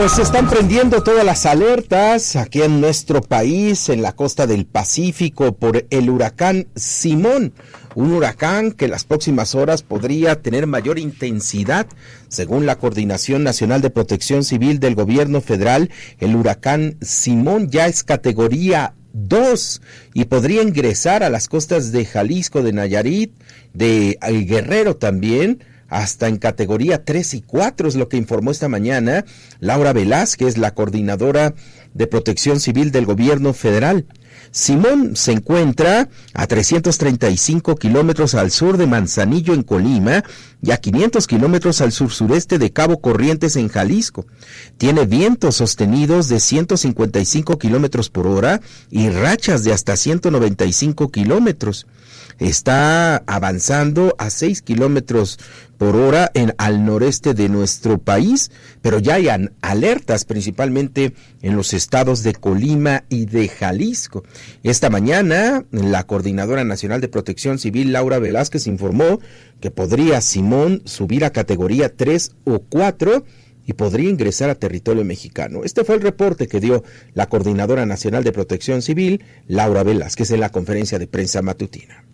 Pues se están prendiendo todas las alertas aquí en nuestro país, en la costa del Pacífico, por el huracán Simón. Un huracán que en las próximas horas podría tener mayor intensidad. Según la Coordinación Nacional de Protección Civil del Gobierno Federal, el huracán Simón ya es categoría 2 y podría ingresar a las costas de Jalisco, de Nayarit, de Guerrero también, hasta en categoría 3 y 4, es lo que informó esta mañana Laura Velázquez, la coordinadora de Protección Civil del Gobierno Federal. Simón se encuentra a 335 kilómetros al sur de Manzanillo, en Colima, y a 500 kilómetros al sur-sureste de Cabo Corrientes, en Jalisco. Tiene vientos sostenidos de 155 kilómetros por hora y rachas de hasta 195 kilómetros. Está avanzando a 6 kilómetros por hora al noreste de nuestro país, pero ya hay alertas principalmente en los estados de Colima y de Jalisco. Esta mañana, la Coordinadora Nacional de Protección Civil, Laura Velázquez, informó que podría Simón subir a categoría 3 o 4 y podría ingresar a territorio mexicano. Este fue el reporte que dio la Coordinadora Nacional de Protección Civil, Laura Velázquez, en la conferencia de prensa matutina.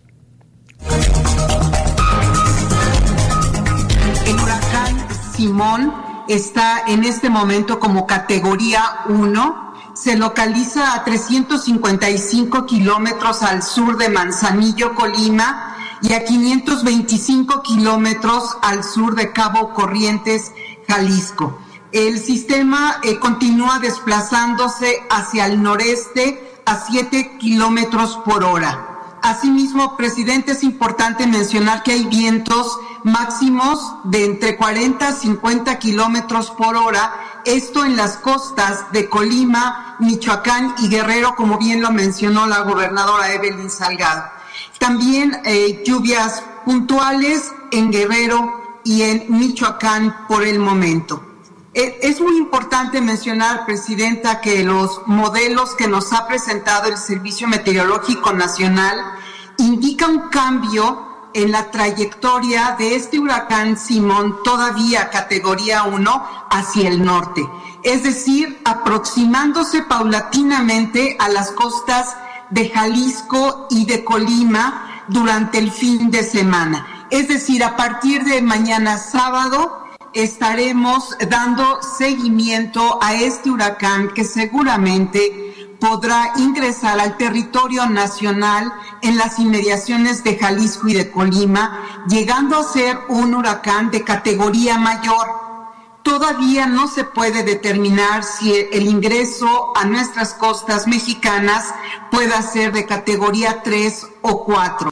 El huracán Simón está en este momento como categoría 1, se localiza a 355 kilómetros al sur de Manzanillo, Colima, y a 525 kilómetros al sur de Cabo Corrientes, Jalisco. El sistema continúa desplazándose hacia el noreste a 7 kilómetros por hora. Asimismo, presidente, es importante mencionar que hay vientos máximos de entre 40 a 50 kilómetros por hora, esto en las costas de Colima, Michoacán y Guerrero, como bien lo mencionó la gobernadora Evelyn Salgado. También lluvias puntuales en Guerrero y en Michoacán por el momento. Es muy importante mencionar, presidenta, que los modelos que nos ha presentado el Servicio Meteorológico Nacional indican un cambio en la trayectoria de este huracán Simón, todavía categoría 1, hacia el norte. Es decir, aproximándose paulatinamente a las costas de Jalisco y de Colima durante el fin de semana. Es decir, a partir de mañana sábado, estaremos dando seguimiento a este huracán que seguramente podrá ingresar al territorio nacional en las inmediaciones de Jalisco y de Colima, llegando a ser un huracán de categoría mayor. Todavía no se puede determinar si el ingreso a nuestras costas mexicanas pueda ser de categoría 3 o 4.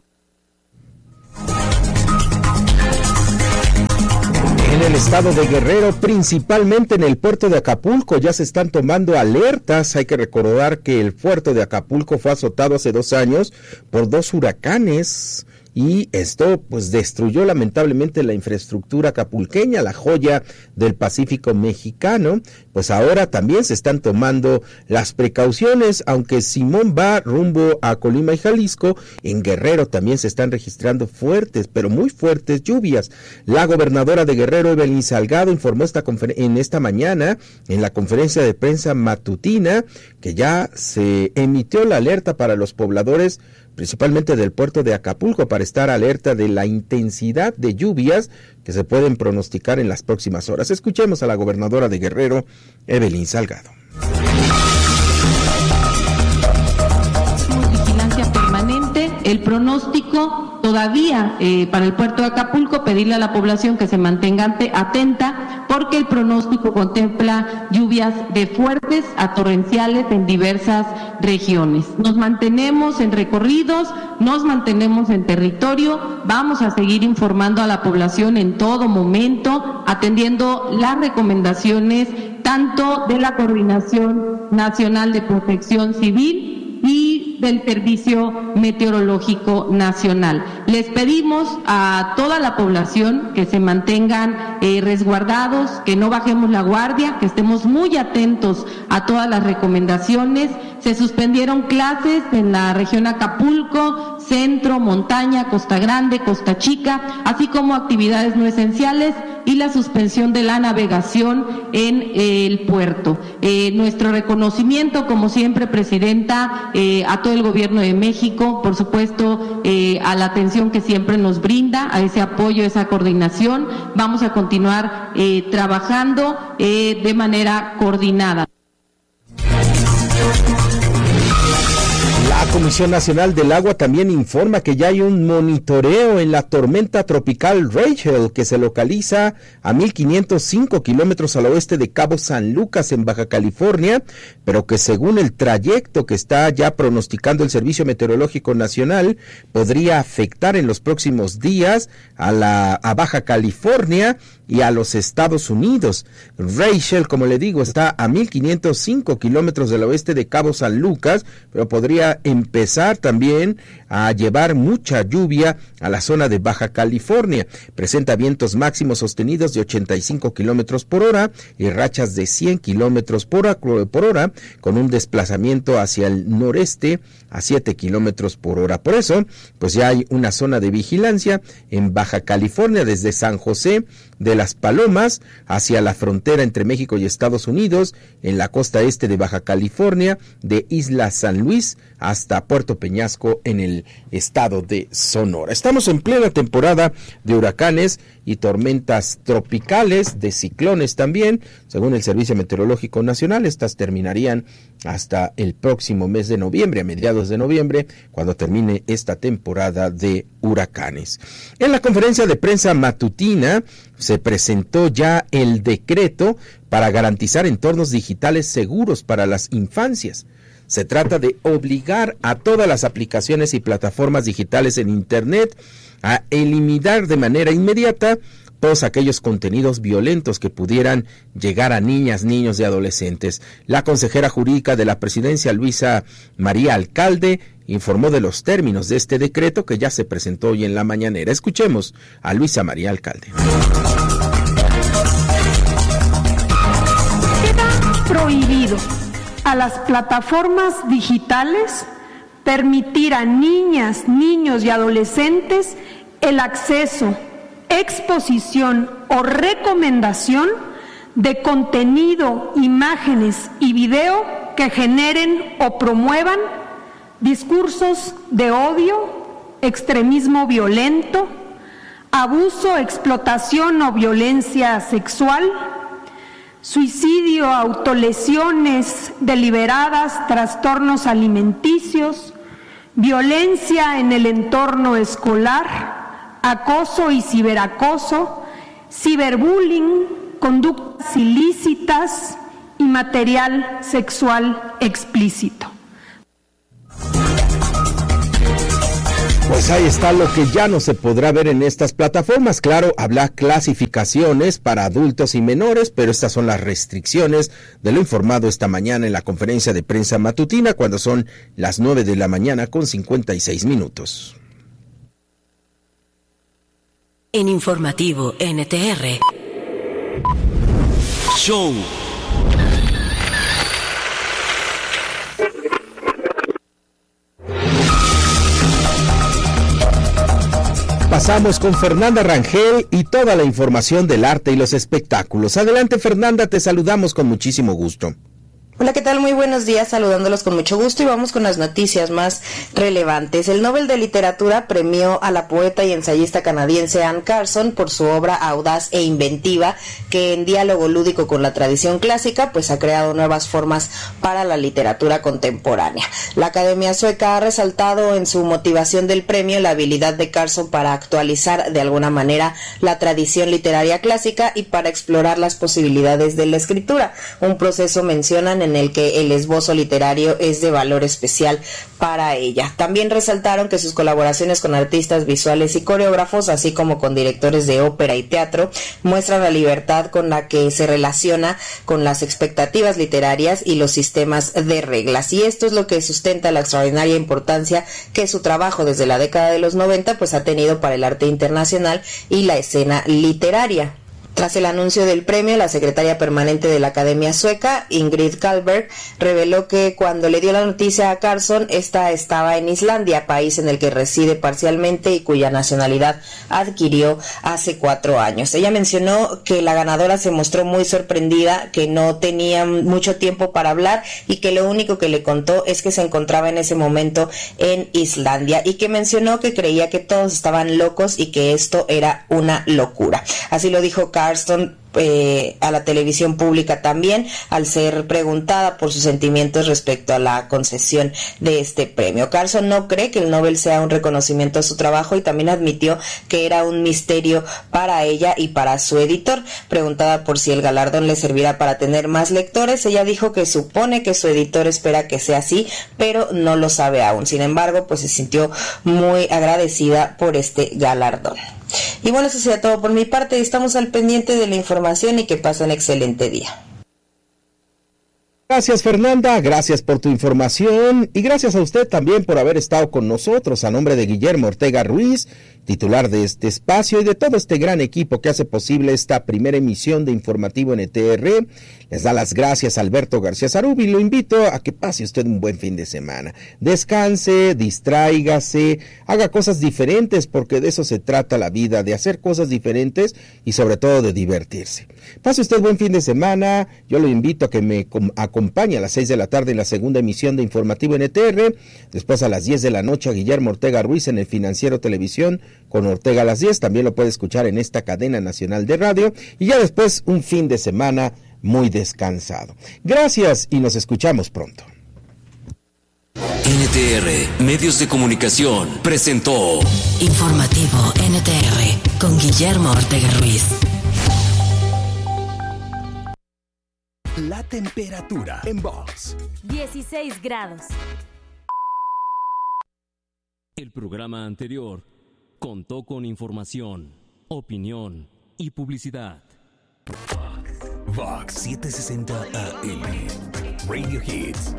En el estado de Guerrero, principalmente en el puerto de Acapulco, ya se están tomando alertas. Hay que recordar que el puerto de Acapulco fue azotado hace 2 años por 2 huracanes. Y esto pues destruyó lamentablemente la infraestructura acapulqueña, la joya del Pacífico mexicano. Pues ahora también se están tomando las precauciones, aunque Simón va rumbo a Colima y Jalisco. En Guerrero también se están registrando fuertes, pero muy fuertes lluvias. La gobernadora de Guerrero, Evelyn Salgado, informó en esta mañana en la conferencia de prensa matutina que ya se emitió la alerta para los pobladores, principalmente del puerto de Acapulco, para estar alerta de la intensidad de lluvias que se pueden pronosticar en las próximas horas. Escuchemos a la gobernadora de Guerrero, Evelyn Salgado. Vigilancia permanente, el pronóstico todavía para el puerto de Acapulco, pedirle a la población que se mantenga atenta, porque el pronóstico contempla lluvias de fuertes a torrenciales en diversas regiones. Nos mantenemos en recorridos, nos mantenemos en territorio, vamos a seguir informando a la población en todo momento, atendiendo las recomendaciones tanto de la Coordinación Nacional de Protección Civil y del Servicio Meteorológico Nacional. Les pedimos a toda la población que se mantengan resguardados, que no bajemos la guardia, que estemos muy atentos a todas las recomendaciones. Se suspendieron clases en la región Acapulco, Centro, Montaña, Costa Grande, Costa Chica, así como actividades no esenciales y la suspensión de la navegación en el puerto. Nuestro reconocimiento, como siempre, Presidenta, a todo el Gobierno de México, por supuesto, a la atención que siempre nos brinda, a ese apoyo, esa coordinación. Vamos a continuar trabajando de manera coordinada. La Comisión Nacional del Agua también informa que ya hay un monitoreo en la tormenta tropical Rachel, que se localiza a 1,505 kilómetros al oeste de Cabo San Lucas, en Baja California, pero que según el trayecto que está ya pronosticando el Servicio Meteorológico Nacional, podría afectar en los próximos días a Baja California y a los Estados Unidos. Rachel, como le digo, está a 1,505 kilómetros del oeste de Cabo San Lucas, pero podría empezar también a llevar mucha lluvia a la zona de Baja California. Presenta vientos máximos sostenidos de 85 kilómetros por hora y rachas de 100 kilómetros por hora, con un desplazamiento hacia el noreste a 7 kilómetros por hora. Por eso, pues ya hay una zona de vigilancia en Baja California, desde San José de las Palomas hacia la frontera entre México y Estados Unidos, en la costa este de Baja California, de Isla San Luis hasta Puerto Peñasco en el estado de Sonora. Estamos en plena temporada de huracanes y tormentas tropicales, de ciclones también. Según el Servicio Meteorológico Nacional, estas terminarían hasta el próximo mes de noviembre, a mediados de noviembre, cuando termine esta temporada de huracanes. En la conferencia de prensa matutina se presentó ya el decreto para garantizar entornos digitales seguros para las infancias. Se trata de obligar a todas las aplicaciones y plataformas digitales en Internet a eliminar de manera inmediata todos aquellos contenidos violentos que pudieran llegar a niñas, niños y adolescentes. La consejera jurídica de la presidencia, Luisa María Alcalde, informó de los términos de este decreto que ya se presentó hoy en la mañanera. Escuchemos a Luisa María Alcalde. Queda prohibido a las plataformas digitales permitir a niñas, niños y adolescentes el acceso, exposición o recomendación de contenido, imágenes y video que generen o promuevan discursos de odio, extremismo violento, abuso, explotación o violencia sexual, suicidio, autolesiones deliberadas, trastornos alimenticios, violencia en el entorno escolar, acoso y ciberacoso, ciberbullying, conductas ilícitas y material sexual explícito. Pues ahí está lo que ya no se podrá ver en estas plataformas. Claro, habrá clasificaciones para adultos y menores, pero estas son las restricciones de lo informado esta mañana en la conferencia de prensa matutina, cuando son las 9 de la mañana con 56 minutos. En Informativo NTR. Show. Pasamos con Fernanda Rangel y toda la información del arte y los espectáculos. Adelante, Fernanda, te saludamos con muchísimo gusto. Hola, ¿qué tal? Muy buenos días, saludándolos con mucho gusto y vamos con las noticias más relevantes. El Nobel de Literatura premió a la poeta y ensayista canadiense Anne Carson por su obra audaz e inventiva, que en diálogo lúdico con la tradición clásica, pues ha creado nuevas formas para la literatura contemporánea. La Academia Sueca ha resaltado en su motivación del premio la habilidad de Carson para actualizar de alguna manera la tradición literaria clásica y para explorar las posibilidades de la escritura, un proceso, mencionan, en el que el esbozo literario es de valor especial para ella. También resaltaron que sus colaboraciones con artistas visuales y coreógrafos, así como con directores de ópera y teatro, muestran la libertad con la que se relaciona con las expectativas literarias y los sistemas de reglas. Y esto es lo que sustenta la extraordinaria importancia que su trabajo desde la década de los 90 pues ha tenido para el arte internacional y la escena literaria. Tras el anuncio del premio, la secretaria permanente de la Academia Sueca, Ingrid Carlberg, reveló que cuando le dio la noticia a Carlsson, esta estaba en Islandia, país en el que reside parcialmente y cuya nacionalidad adquirió hace 4 años. Ella mencionó que la ganadora se mostró muy sorprendida, que no tenía mucho tiempo para hablar y que lo único que le contó es que se encontraba en ese momento en Islandia y que mencionó que creía que todos estaban locos y que esto era una locura. Así lo dijo Carlsson a la televisión pública también, al ser preguntada por sus sentimientos respecto a la concesión de este premio. Carlsson no cree que el Nobel sea un reconocimiento a su trabajo y también admitió que era un misterio para ella y para su editor. Preguntada por si el galardón le servirá para tener más lectores, ella dijo que supone que su editor espera que sea así, pero no lo sabe aún. Sin embargo, pues se sintió muy agradecida por este galardón. Y bueno, eso sería todo por mi parte. Estamos al pendiente de la información y que pasen un excelente día. Gracias, Fernanda, gracias por tu información y gracias a usted también por haber estado con nosotros. A nombre de Guillermo Ortega Ruiz, titular de este espacio, y de todo este gran equipo que hace posible esta primera emisión de Informativo NTR, les da las gracias a Alberto García Zarubi y lo invito a que pase usted un buen fin de semana. Descanse, distráigase, haga cosas diferentes, porque de eso se trata la vida, de hacer cosas diferentes y sobre todo de divertirse. Pase usted buen fin de semana. Yo lo invito a que me acompañe a las 6 de la tarde en la segunda emisión de Informativo NTR, después a las 10 de la noche a Guillermo Ortega Ruiz en el Financiero Televisión con Ortega a las 10, también lo puede escuchar en esta cadena nacional de radio, y ya después un fin de semana muy descansado. Gracias y nos escuchamos pronto. NTR Medios de Comunicación presentó Informativo NTR con Guillermo Ortega Ruiz. La temperatura en Vox: 16 grados. El programa anterior contó con información, opinión y publicidad. Vox 760 AM, Radio Hits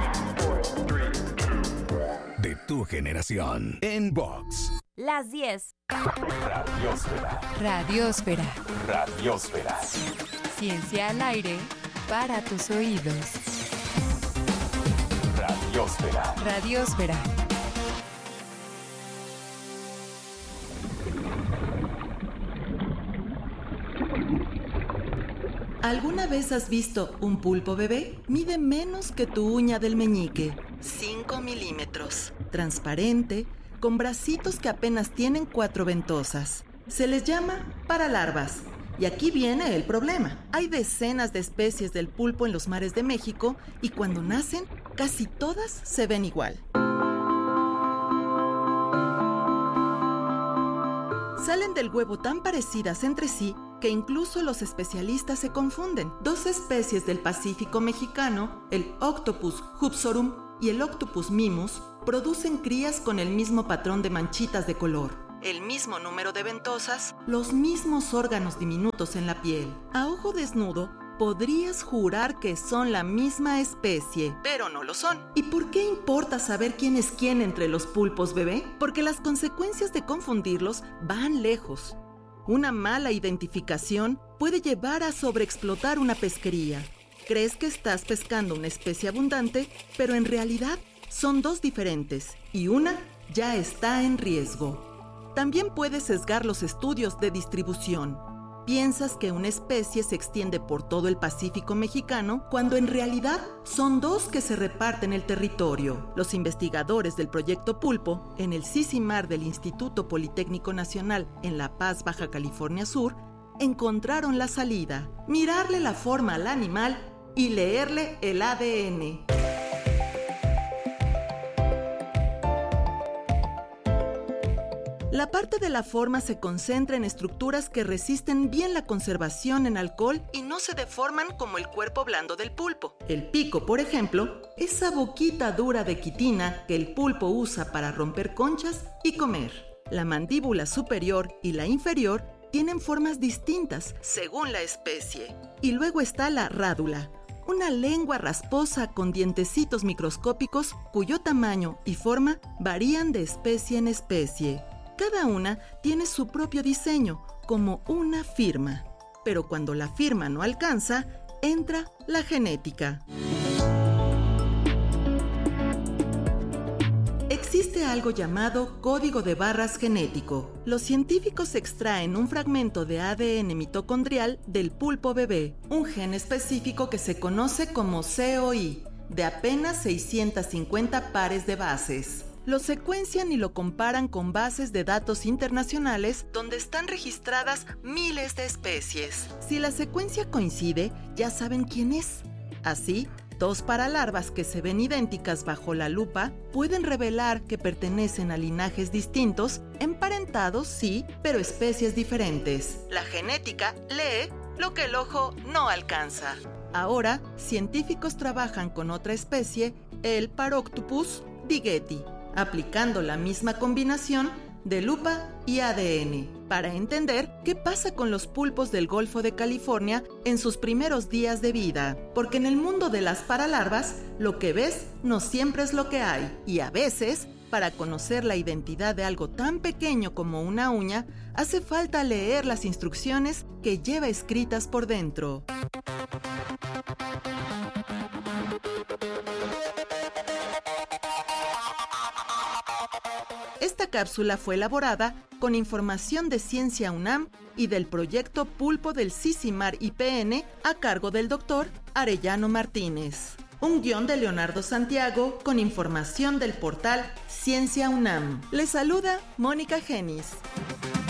de tu generación. En Vox. Las 10. Radiósfera. Radiósfera. Radiósfera. Ciencia al aire para tus oídos. Radiósfera. Radiósfera. ¿Alguna vez has visto un pulpo bebé? Mide menos que tu uña del meñique, 5 milímetros, transparente, con bracitos que apenas tienen 4 ventosas. Se les llama paralarvas. Y aquí viene el problema. Hay decenas de especies del pulpo en los mares de México y cuando nacen, casi todas se ven igual. Salen del huevo tan parecidas entre sí que incluso los especialistas se confunden. 2 especies del Pacífico mexicano, el Octopus hupsorum y el Octopus mimus, producen crías con el mismo patrón de manchitas de color, el mismo número de ventosas, los mismos órganos diminutos en la piel. A ojo desnudo, podrías jurar que son la misma especie, pero no lo son. ¿Y por qué importa saber quién es quién entre los pulpos bebé? Porque las consecuencias de confundirlos van lejos. Una mala identificación puede llevar a sobreexplotar una pesquería. Crees que estás pescando una especie abundante, pero en realidad son 2 diferentes y una ya está en riesgo. También puedes sesgar los estudios de distribución. Piensas que una especie se extiende por todo el Pacífico mexicano cuando en realidad son 2 que se reparten el territorio. Los investigadores del Proyecto Pulpo en el Sisimar del Instituto Politécnico Nacional en La Paz, Baja California Sur, encontraron la salida: mirarle la forma al animal y leerle el ADN. La parte de la forma se concentra en estructuras que resisten bien la conservación en alcohol y no se deforman como el cuerpo blando del pulpo. El pico, por ejemplo, esa boquita dura de quitina que el pulpo usa para romper conchas y comer. La mandíbula superior y la inferior tienen formas distintas según la especie. Y luego está la rádula, una lengua rasposa con dientecitos microscópicos cuyo tamaño y forma varían de especie en especie. Cada una tiene su propio diseño, como una firma. pero cuando la firma no alcanza, entra la genética. Existe algo llamado código de barras genético. Los científicos extraen un fragmento de ADN mitocondrial del pulpo bebé, un gen específico que se conoce como COI, de apenas 650 pares de bases. Lo secuencian y lo comparan con bases de datos internacionales donde están registradas miles de especies. Si la secuencia coincide, ya saben quién es. Así, 2 paralarvas que se ven idénticas bajo la lupa pueden revelar que pertenecen a linajes distintos, emparentados sí, pero especies diferentes. La genética lee lo que el ojo no alcanza. Ahora, científicos trabajan con otra especie, el Paroctopus digeti, aplicando la misma combinación de lupa y ADN para entender qué pasa con los pulpos del Golfo de California en sus primeros días de vida. Porque en el mundo de las paralarvas, lo que ves no siempre es lo que hay. Y a veces, para conocer la identidad de algo tan pequeño como una uña, hace falta leer las instrucciones que lleva escritas por dentro. Esta cápsula fue elaborada con información de Ciencia UNAM y del proyecto Pulpo del CICIMAR IPN a cargo del Dr. Arellano Martínez. Un guión de Leonardo Santiago con información del portal Ciencia UNAM. Les saluda Mónica Genis.